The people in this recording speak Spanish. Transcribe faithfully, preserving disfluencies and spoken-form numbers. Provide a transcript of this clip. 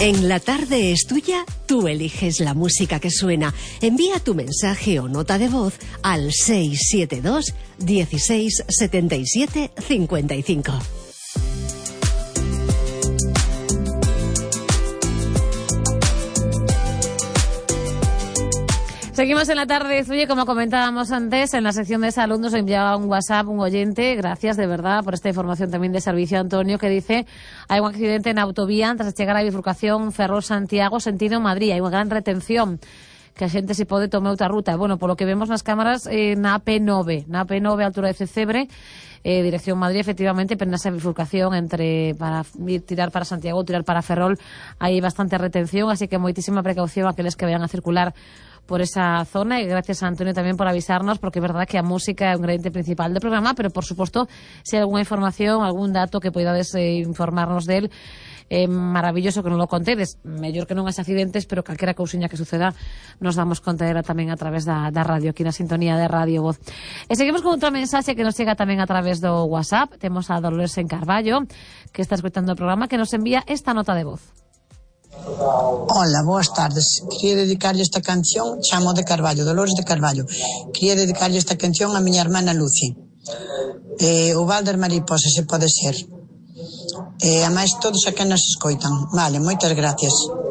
En La Tarde es Tuya, tú eliges la música que suena. Envía tu mensaje o nota de voz al seis siete dos, dieciséis, setenta y siete, cincuenta y cinco. Seguimos en La Tarde, oye, como comentábamos antes, en la sección de salud nos enviaba un WhatsApp un oyente, gracias de verdad por esta información también de servicio, Antonio, que dice: hay un accidente en autovía antes de llegar a la bifurcación Ferrol-Santiago, sentido Madrid, hay una gran retención, que a xente se pode tomar outra ruta. Bueno, por lo que vemos nas cámaras, eh, na A P nove, na A P nove, altura de Cecebre, eh, dirección Madrid, efectivamente, pero nesa bifurcación entre para ir, tirar para Santiago ou tirar para Ferrol, hai bastante retención, así que moitísima precaución a aqueles que vayan a circular por esa zona, y gracias a Antonio también por avisarnos, porque es verdad que a música é un ingrediente principal del programa, pero por supuesto, si hay alguna información, algún dato que podades eh, informarnos de él, é eh, maravilloso que non lo contedes, mellor que non as accidentes, pero calquera cousiña que suceda nos damos conta dela tamén a través da, da radio, aquí na sintonía de Radio Voz. E seguimos con outra mensaxe que nos chega tamén a través do WhatsApp. Temos a Dolores en Carballo, que está escutando o programa, que nos envía esta nota de voz. Hola, boas tardes. Quería dedicarlle esta canción, chamo de Carballo, Dolores de Carballo. Quería dedicarlle esta canción a miña hermana Lucy. Eh, o Val das Mariposas, se pode ser. E a máis todos a que nos escoitan. Vale, moitas gracias.